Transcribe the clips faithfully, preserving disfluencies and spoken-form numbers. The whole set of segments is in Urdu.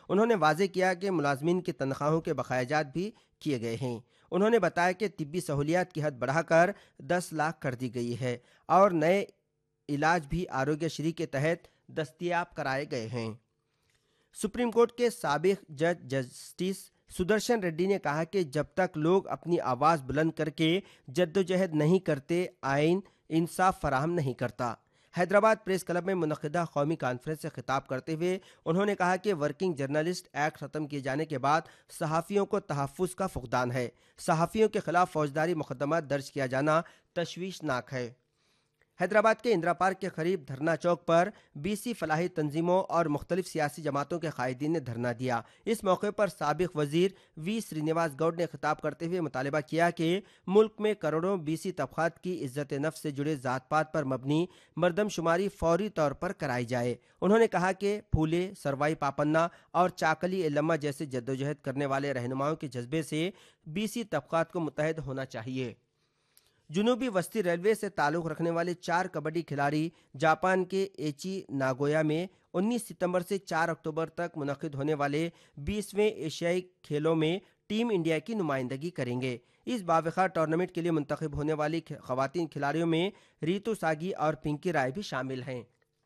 انہوں نے واضح کیا کہ ملازمین کی تنخواہوں کے بقایا جات بھی کیے گئے ہیں۔ انہوں نے بتایا کہ طبی سہولیات کی حد بڑھا کر دس لاکھ کر دی گئی ہے اور نئے علاج بھی آروگیہ شری کے تحت دستیاب کرائے گئے ہیں۔ سپریم کورٹ کے سابق جج جسٹس سدرشن ریڈی نے کہا کہ جب تک لوگ اپنی آواز بلند کر کے جدوجہد نہیں کرتے، آئین انصاف فراہم نہیں کرتا۔ حیدرآباد پریس کلب میں منعقدہ قومی کانفرنس سے خطاب کرتے ہوئے انہوں نے کہا کہ ورکنگ جرنلسٹ ایکٹ ختم کیے جانے کے بعد صحافیوں کو تحفظ کا فقدان ہے۔ صحافیوں کے خلاف فوجداری مقدمات درج کیا جانا تشویشناک ہے۔ حیدرآباد کے اندرا پارک کے قریب دھرنا چوک پر بی سی فلاحی تنظیموں اور مختلف سیاسی جماعتوں کے قائدین نے دھرنا دیا۔ اس موقع پر سابق وزیر وی سرینواس گوڈ نے خطاب کرتے ہوئے مطالبہ کیا کہ ملک میں کروڑوں بی سی طبقات کی عزت نفس سے جڑے ذات پات پر مبنی مردم شماری فوری طور پر کرائی جائے۔ انہوں نے کہا کہ پھولے، سروائی پاپنا اور چاکلی ایلما جیسے جدوجہد کرنے والے رہنماؤں کے جذبے سے بی سی طبقات کو متحد ہونا چاہیے۔ جنوبی وسطی ریلوے سے تعلق رکھنے والے چار کبڈی کھلاڑی جاپان کے ایچی ناگویا میں انیس ستمبر سے چار اکتوبر تک منعقد ہونے والے بیسویں ایشیائی کھیلوں میں ٹیم انڈیا کی نمائندگی کریں گے۔ اس باوقار ٹورنامنٹ کے لیے منتخب ہونے والی خواتین کھلاڑیوں میں ریتو ساگی اور پنکی رائے بھی شامل ہیں۔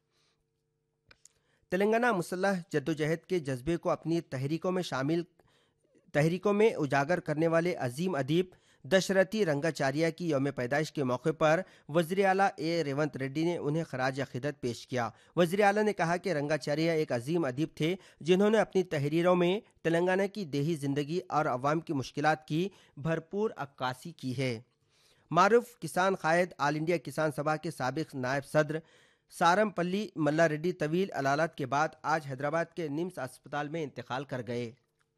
تلنگانہ مسلح جدوجہد کے جذبے کو اپنی تحریکوں میں شامل تحریکوں میں اجاگر کرنے والے عظیم ادیب دشرتھی رنگاچاریہ کی یوم پیدائش کے موقع پر وزیر اعلیٰ اے ریونت ریڈی نے انہیں خراج عقیدت پیش کیا۔ وزیر اعلیٰ نے کہا کہ رنگاچاریہ ایک عظیم ادیب تھے جنہوں نے اپنی تحریروں میں تلنگانہ کی دیہی زندگی اور عوام کی مشکلات کی بھرپور عکاسی کی ہے۔ معروف کسان قائد آل انڈیا کسان سبھا کے سابق نائب صدر سارم پلی ملا ریڈی طویل علالت کے بعد آج حیدرآباد کے نمس اسپتال میں انتقال کر گئے۔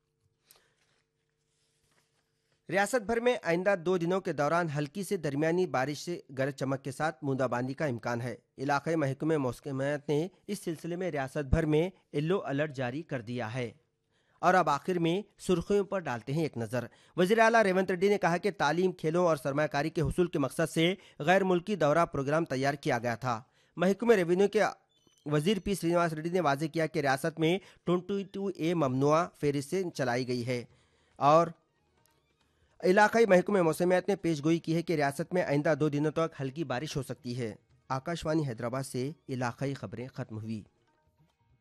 ریاست بھر میں آئندہ دو دنوں کے دوران ہلکی سے درمیانی بارش سے گرج چمک کے ساتھ بوندا باندی کا امکان ہے۔ علاقائی محکمہ موسمیات نے اس سلسلے میں ریاست بھر میں یلو الرٹ جاری کر دیا ہے۔ اور اب آخر میں سرخیوں پر ڈالتے ہیں ایک نظر۔ وزیر اعلیٰ ریونت ریڈی نے کہا کہ تعلیم، کھیلوں اور سرمایہ کاری کے حصول کے مقصد سے غیر ملکی دورہ پروگرام تیار کیا گیا تھا۔ محکمہ ریونیو کے وزیر پی سرینواس ریڈی نے واضح کیا کہ ریاست میں ٹوئنٹی ٹو اے ممنوعہ فہرستیں چلائی گئی ہے اور علاقائی محکمہ موسمیات نے پیش گوئی کی ہے کہ ریاست میں آئندہ دو دنوں تک ہلکی بارش ہو سکتی ہے۔ آکاش وانی حیدرآباد سے علاقائی خبریں ختم ہوئی۔